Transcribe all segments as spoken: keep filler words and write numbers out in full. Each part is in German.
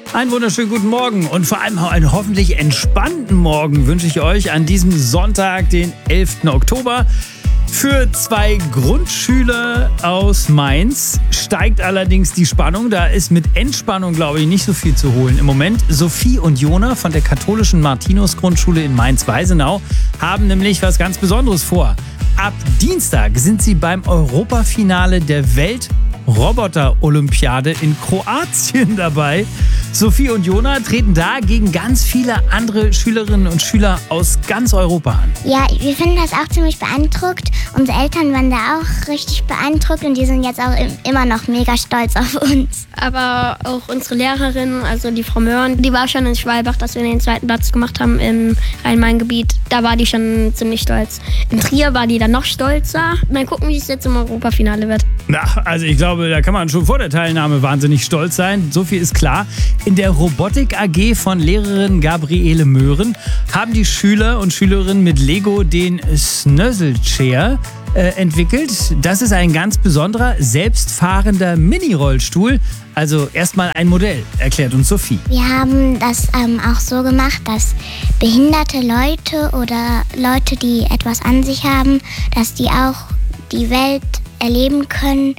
Einen wunderschönen guten Morgen und vor allem auch einen hoffentlich entspannten Morgen wünsche ich euch an diesem Sonntag, den elften Oktober. Für zwei Grundschüler aus Mainz steigt allerdings die Spannung. Da ist mit Entspannung, glaube ich, nicht so viel zu holen im Moment. Sophie und Jona von der katholischen Martinus-Grundschule in Mainz-Weisenau haben nämlich was ganz Besonderes vor. Ab Dienstag sind sie beim Europafinale der Welt-Roboter-Olympiade in Kroatien dabei. Sophie und Jona treten da gegen ganz viele andere Schülerinnen und Schüler aus ganz Europa an. Ja, wir finden das auch ziemlich beeindruckt. Unsere Eltern waren da auch richtig beeindruckt und die sind jetzt auch immer noch mega stolz auf uns. Aber auch unsere Lehrerin, also die Frau Mörn, die war schon in Schwalbach, dass wir den zweiten Platz gemacht haben im Rhein-Main-Gebiet. Da war die schon ziemlich stolz. In Trier war die dann noch stolzer. Mal gucken, wie es jetzt im Europafinale wird. Na, also ich glaube, da kann man schon vor der Teilnahme wahnsinnig stolz sein. So viel ist klar. In der Robotik A G von Lehrerin Gabriele Möhren haben die Schüler und Schülerinnen mit Lego den Snuzzle Chair äh, entwickelt. Das ist ein ganz besonderer, selbstfahrender Mini-Rollstuhl. Also erstmal ein Modell, erklärt uns Sophie. Wir haben das ähm, auch so gemacht, dass behinderte Leute oder Leute, die etwas an sich haben, dass die auch die Welt erleben können,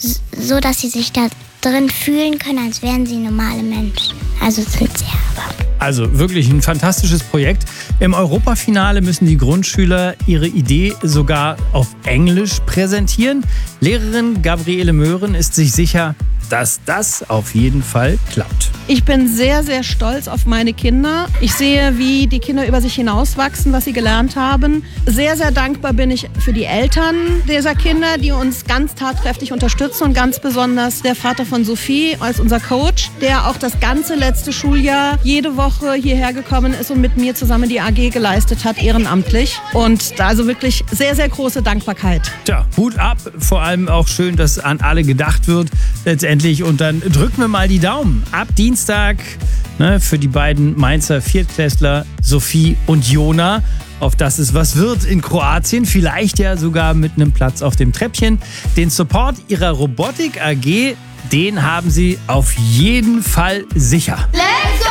so dass sie sich da drin fühlen können, als wären sie normale Menschen. Also sind sie aber. Also wirklich ein fantastisches Projekt. Im Europafinale müssen die Grundschüler ihre Idee sogar auf Englisch präsentieren. Lehrerin Gabriele Möhren ist sich sicher, dass das auf jeden Fall klappt. Ich bin sehr, sehr stolz auf meine Kinder. Ich sehe, wie die Kinder über sich hinauswachsen, was sie gelernt haben. Sehr, sehr dankbar bin ich für die Eltern dieser Kinder, die uns ganz tatkräftig unterstützen und ganz besonders der Vater von Sophie als unser Coach, der auch das ganze letzte Schuljahr jede Woche hierher gekommen ist und mit mir zusammen die A G geleistet hat, ehrenamtlich. Und da also wirklich sehr, sehr große Dankbarkeit. Tja, Hut ab. Vor allem auch schön, dass an alle gedacht wird letztendlich. Und dann drücken wir mal die Daumen. Ab Dienstag ne, für die beiden Mainzer Viertklässler Sophie und Jona, auf dass es was wird in Kroatien. Vielleicht ja sogar mit einem Platz auf dem Treppchen. Den Support ihrer Robotik A G, den haben sie auf jeden Fall sicher. Let's